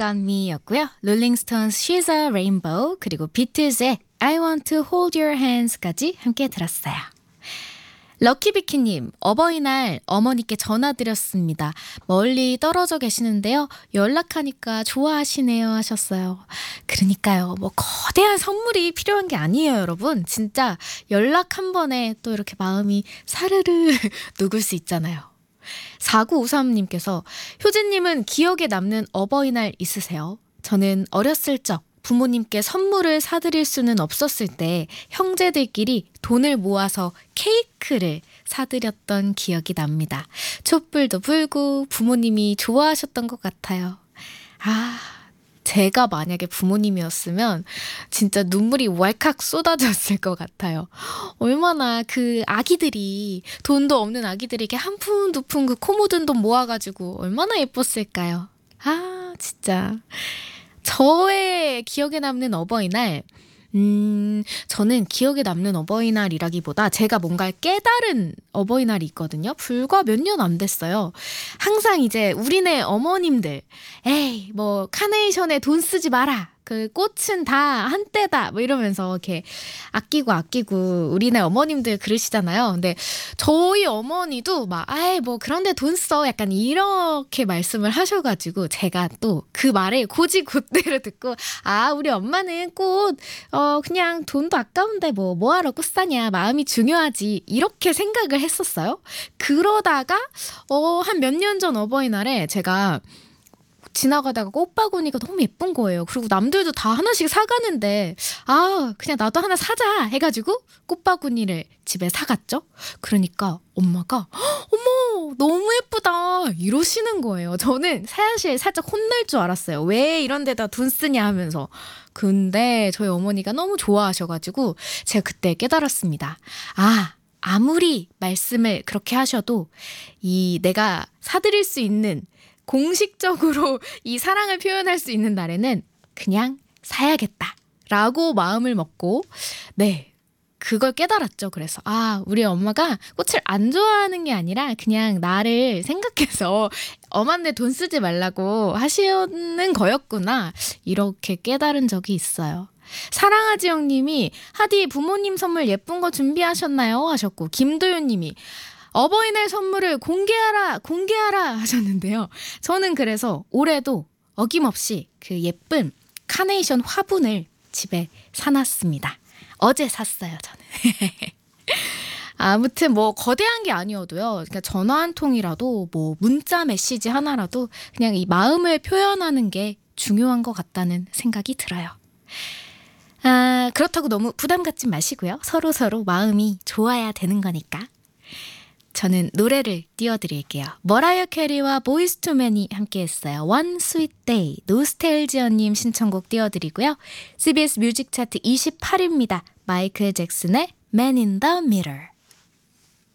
Got Me였고요. 롤링스톤스 She's a Rainbow 그리고 비틀즈의 I Want to Hold Your Hands까지 함께 들었어요. 럭키비키님, 어버이날 어머니께 전화드렸습니다. 멀리 떨어져 계시는데요. 연락하니까 좋아하시네요 하셨어요. 그러니까요. 뭐 거대한 선물이 필요한 게 아니에요, 여러분. 진짜 연락 한 번에 또 이렇게 마음이 사르르 녹을 수 있잖아요. 4953님께서 효진님은 기억에 남는 어버이날 있으세요? 저는 어렸을 적 부모님께 선물을 사드릴 수는 없었을 때 형제들끼리 돈을 모아서 케이크를 사드렸던 기억이 납니다. 촛불도 불고 부모님이 좋아하셨던 것 같아요. 제가 만약에 부모님이었으면 진짜 눈물이 왈칵 쏟아졌을 것 같아요. 얼마나 그 아기들이, 돈도 없는 아기들이 이렇게 한 푼 두 푼 그 코 묻은 돈 모아가지고 얼마나 예뻤을까요? 진짜. 저의 기억에 남는 어버이날, 저는 기억에 남는 어버이날이라기보다 제가 뭔가를 깨달은 어버이날이 있거든요. 불과 몇 년 안 됐어요. 항상 이제 우리네 어머님들, 에이, 뭐, 카네이션에 돈 쓰지 마라. 그 꽃은 다 한때다. 뭐 이러면서 이렇게 아끼고 우리네 어머님들 그러시잖아요. 근데 저희 어머니도 막, 뭐 그런데 돈 써. 약간 이렇게 말씀을 하셔가지고 제가 또 그 말을 곧이곧대로 듣고, 우리 엄마는 꽃, 그냥 돈도 아까운데 뭐하러 꽃 사냐. 마음이 중요하지. 이렇게 생각을 했었어요. 그러다가, 한 몇 년 전 어버이날에 제가 지나가다가 꽃바구니가 너무 예쁜 거예요. 그리고 남들도 다 하나씩 사가는데 그냥 나도 하나 사자 해가지고 꽃바구니를 집에 사갔죠. 그러니까 엄마가 어머 너무 예쁘다 이러시는 거예요. 저는 사실 살짝 혼날 줄 알았어요. 왜 이런 데다 돈 쓰냐 하면서. 근데 저희 어머니가 너무 좋아하셔가지고 제가 그때 깨달았습니다. 아무리 말씀을 그렇게 하셔도 내가 사드릴 수 있는 공식적으로 이 사랑을 표현할 수 있는 날에는 그냥 사야겠다라고 마음을 먹고 그걸 깨달았죠. 그래서 우리 엄마가 꽃을 안 좋아하는 게 아니라 그냥 나를 생각해서 엄한데 돈 쓰지 말라고 하시는 거였구나 이렇게 깨달은 적이 있어요. 사랑하지 형님이 하디 부모님 선물 예쁜 거 준비하셨나요? 하셨고 김도윤님이 어버이날 선물을 공개하라 하셨는데요. 저는 그래서 올해도 어김없이 그 예쁜 카네이션 화분을 집에 사놨습니다. 어제 샀어요, 저는. 아무튼 뭐 거대한 게 아니어도요. 그러니까 전화 한 통이라도 뭐 문자 메시지 하나라도 그냥 이 마음을 표현하는 게 중요한 것 같다는 생각이 들어요. 그렇다고 너무 부담 갖지 마시고요. 서로 마음이 좋아야 되는 거니까. 저는 노래를 띄워드릴게요. 머라이어 캐리와 보이즈 투 맨이 함께했어요. One Sweet Day, 노스텔지어님 신청곡 띄워드리고요. CBS 뮤직 차트 28위입니다. 마이클 잭슨의 Man in the Mirror.